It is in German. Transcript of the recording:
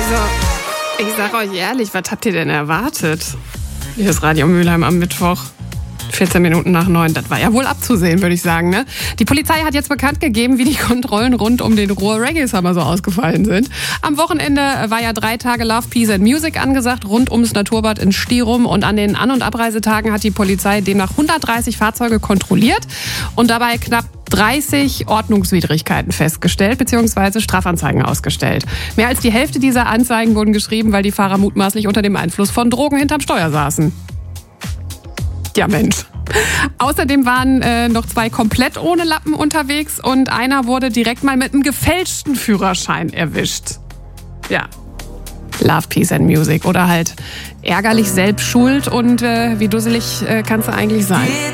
Ich sag euch ehrlich, was habt ihr denn erwartet? Hier ist Radio Mülheim am Mittwoch. 14 Minuten nach 9. Das war ja wohl abzusehen, würde ich sagen, ne? Die Polizei hat jetzt bekannt gegeben, wie die Kontrollen rund um den Ruhr Reggae Summer so ausgefallen sind. Am Wochenende war ja 3 Tage Love, Peace and Music angesagt, rund ums Naturbad in Stirum. Und an den An- und Abreisetagen hat die Polizei demnach 130 Fahrzeuge kontrolliert und dabei knapp 30 Ordnungswidrigkeiten festgestellt bzw. Strafanzeigen ausgestellt. Mehr als die Hälfte dieser Anzeigen wurden geschrieben, weil die Fahrer mutmaßlich unter dem Einfluss von Drogen hinterm Steuer saßen. Ja, Mensch. Außerdem waren noch 2 komplett ohne Lappen unterwegs und einer wurde direkt mal mit einem gefälschten Führerschein erwischt. Ja. Love, Peace and Music oder halt ärgerlich selbst schuld und wie dusselig kannst du eigentlich sein?